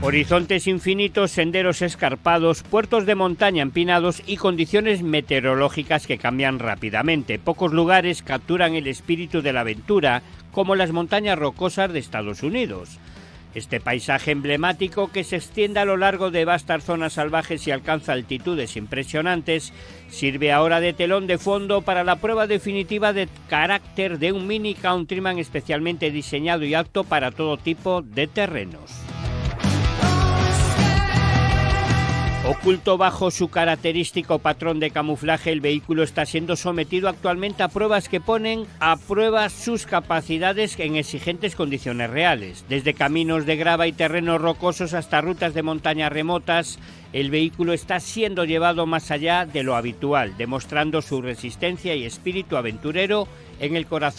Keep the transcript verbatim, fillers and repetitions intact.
Horizontes infinitos, senderos escarpados, puertos de montaña empinados y condiciones meteorológicas que cambian rápidamente. Pocos lugares capturan el espíritu de la aventura, como las montañas rocosas de Estados Unidos. Este paisaje emblemático, que se extiende a lo largo de vastas zonas salvajes y alcanza altitudes impresionantes, sirve ahora de telón de fondo para la prueba definitiva de carácter de un mini countryman especialmente diseñado y apto para todo tipo de terrenos. Oculto bajo su característico patrón de camuflaje, el vehículo está siendo sometido actualmente a pruebas que ponen a prueba sus capacidades en exigentes condiciones reales. Desde caminos de grava y terrenos rocosos hasta rutas de montaña remotas, el vehículo está siendo llevado más allá de lo habitual, demostrando su resistencia y espíritu aventurero en el corazón